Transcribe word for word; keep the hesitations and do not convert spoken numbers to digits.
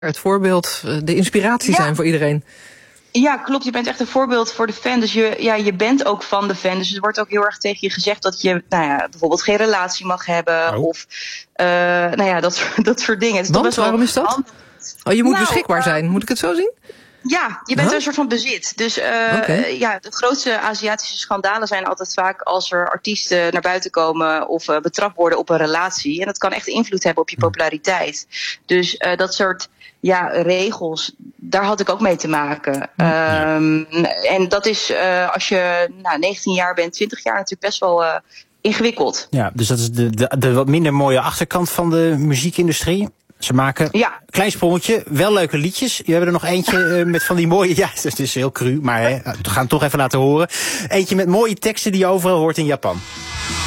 het voorbeeld, de inspiratie ja. zijn voor iedereen. Ja, klopt. Je bent echt een voorbeeld voor de fan. Dus je, ja, je bent ook van de fan. Dus er wordt ook heel erg tegen je gezegd dat je nou ja, bijvoorbeeld geen relatie mag hebben. Oh. Of uh, nou ja, dat, dat soort dingen. Het is Want, toch best wel waarom is dat? hand... Oh, je moet nou, beschikbaar uh, zijn. Moet ik het zo zien? Ja, je bent huh? een soort van bezit. Dus uh, okay. ja, de grootste Aziatische schandalen zijn altijd vaak als er artiesten naar buiten komen of uh, betrapt worden op een relatie. En dat kan echt invloed hebben op je populariteit. Dus uh, dat soort ja, regels, daar had ik ook mee te maken. Ja. Um, en dat is uh, als je nou, negentien jaar bent, twintig jaar natuurlijk best wel uh, ingewikkeld. Ja, dus dat is de, de, de wat minder mooie achterkant van de muziekindustrie. Ze maken ja. klein sprongetje, wel leuke liedjes. Je hebt er nog eentje uh, met van die mooie... Ja, het is heel cru, maar hè, we gaan het toch even laten horen. Eentje met mooie teksten die je overal hoort in Japan.